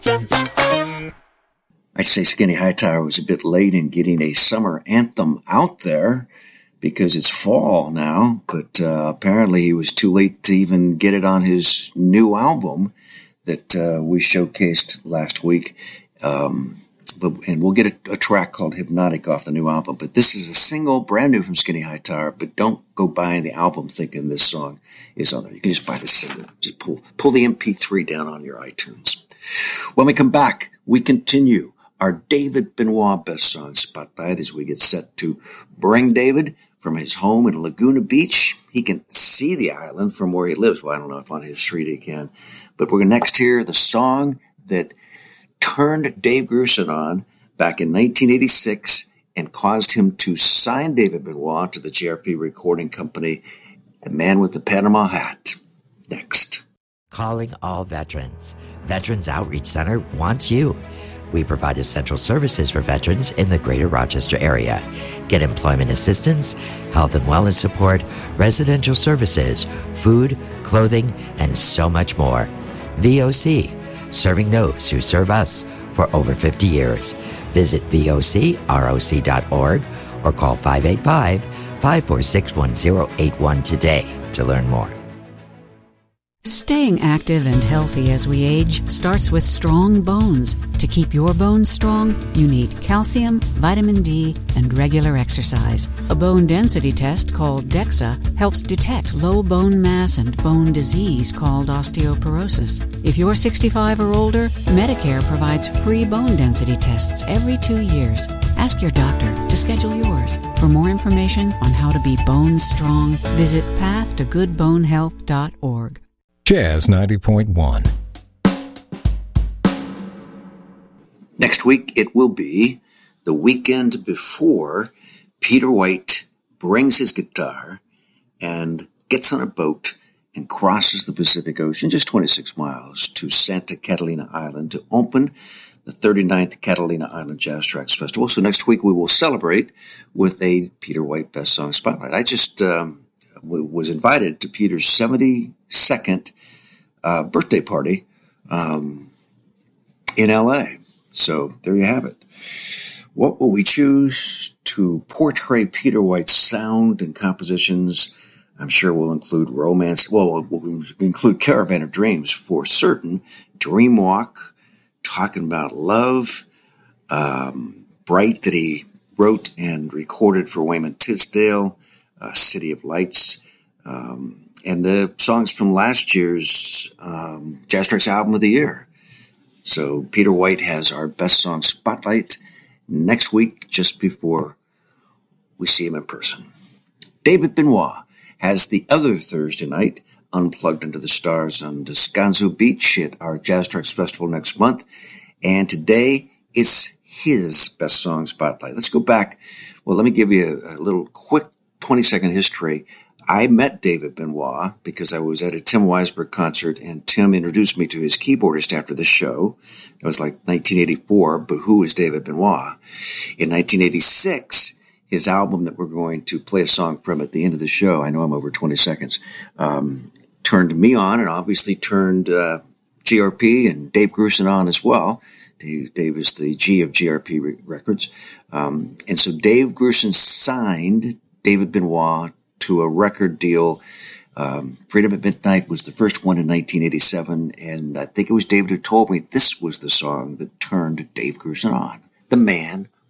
I'd say Skinny Hightower was a bit late in getting a summer anthem out there because it's fall now, but apparently he was too late to even get it on his new album that we showcased last week. And we'll get a track called Hypnotic off the new album. But this is a single, brand new from Skinny Hightower, but don't go buying the album thinking this song is on there. You can just buy the single. Just pull the MP3 down on your iTunes. When we come back, we continue our David Benoit Best Song Spotlight as we get set to bring David from his home in Laguna Beach. He can see the island from where he lives. Well, I don't know if on his street he can. But we're going to next hear the song that turned Dave Grusin on back in 1986 and caused him to sign David Benoit to the JRP Recording Company, The Man with the Panama Hat. Next. Calling all veterans. Veterans Outreach Center wants you. We provide essential services for veterans in the greater Rochester area. Get employment assistance, health and wellness support, residential services, food, clothing, and so much more. VOC, serving those who serve us for over 50 years. Visit vocroc.org or call 585-546-1081 today to learn more. Staying active and healthy as we age starts with strong bones. To keep your bones strong, you need calcium, vitamin D, and regular exercise. A bone density test called DEXA helps detect low bone mass and bone disease called osteoporosis. If you're 65 or older, Medicare provides free bone density tests every 2 years. Ask your doctor to schedule yours. For more information on how to be bone strong, visit pathtogoodbonehealth.org. Jazz 90.1. Next week, it will be the weekend before Peter White brings his guitar and gets on a boat and crosses the Pacific Ocean, just 26 miles, to Santa Catalina Island to open the 39th Catalina Island Jazz Tracks Festival. So next week, we will celebrate with a Peter White Best Song Spotlight. I just was invited to Peter's 72nd birthday party in L.A. So there you have it. What will we choose to portray Peter White's sound and compositions? I'm sure we'll include romance. Well, we'll include Caravan of Dreams for certain. Dreamwalk, talking about love. Bright, that he wrote and recorded for Wayman Tisdale. City of Lights, and the songs from last year's Jazz Tracks Album of the Year. So Peter White has our Best Song Spotlight next week, just before we see him in person. David Benoit has the other Thursday night, Unplugged Under the Stars on Descanso Beach at our Jazz Tracks Festival next month. And today, it's his Best Song Spotlight. Let's go back. Well, let me give you a little quick 20-second history. I met David Benoit because I was at a Tim Weisberg concert, and Tim introduced me to his keyboardist after the show. It was like 1984, but who is David Benoit? In 1986, his album that we're going to play a song from at the end of the show, I know I'm over 20 seconds, turned me on and obviously turned GRP and Dave Grusin on as well. Dave is the G of GRP Records. And so Dave Grusin signed David Benoit to a record deal. Freedom at Midnight was the first one in 1987, and I think it was David who told me this was the song that turned Dave Grusin on. The Man